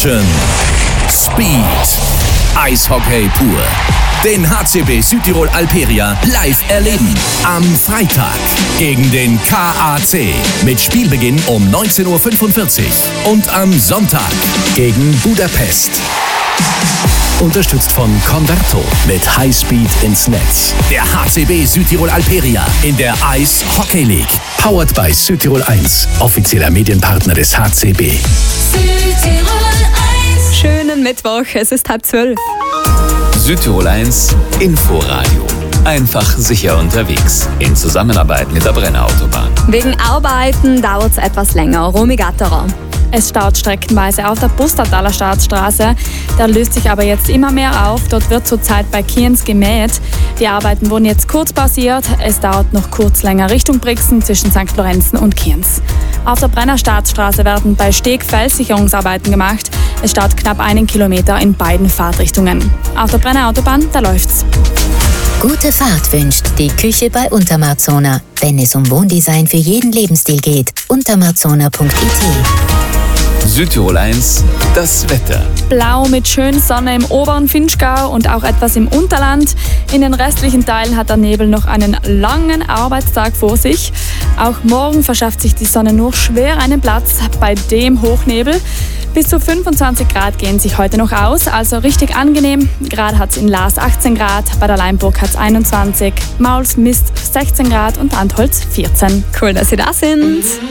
Passion, Speed, Eishockey pur. Den HCB Südtirol Alperia live erleben. Am Freitag gegen den KAC mit Spielbeginn um 19:45 Uhr. Und am Sonntag gegen Budapest. Unterstützt von Converto mit Highspeed ins Netz. Der HCB Südtirol Alperia in der Ice Hockey League. Powered by Südtirol 1, offizieller Medienpartner des HCB. Südtirol 1. Schönen Mittwoch, es ist 11:30. Südtirol 1 Inforadio. Einfach sicher unterwegs. In Zusammenarbeit mit der Brenner Autobahn. Wegen Arbeiten dauert es etwas länger. Romy Gatterer. Es staut streckenweise auf der Bustertaler Staatsstraße. Der löst sich aber jetzt immer mehr auf. Dort wird zurzeit bei Kienz gemäht. Die Arbeiten wurden jetzt kurz pausiert. Es dauert noch kurz länger Richtung Brixen zwischen St. Lorenzen und Kienz. Auf der Brenner Staatsstraße werden bei Steg Felssicherungsarbeiten gemacht. Es staut knapp 1 Kilometer in beiden Fahrtrichtungen. Auf der Brenner Autobahn, da läuft's. Gute Fahrt wünscht die Küche bei Untermarzona. Wenn es um Wohndesign für jeden Lebensstil geht, untermarzona.it. Südtirol 1, das Wetter. Blau mit schön Sonne im oberen Finchgau und auch etwas im Unterland. In den restlichen Teilen hat der Nebel noch einen langen Arbeitstag vor sich. Auch morgen verschafft sich die Sonne nur schwer einen Platz bei dem Hochnebel. Bis zu 25 Grad gehen sich heute noch aus, also richtig angenehm. Gerade hat es in Laas 18 Grad, bei der Leimburg hat es 21, Mauls misst 16 Grad und Antholz 14. Cool, dass Sie da sind.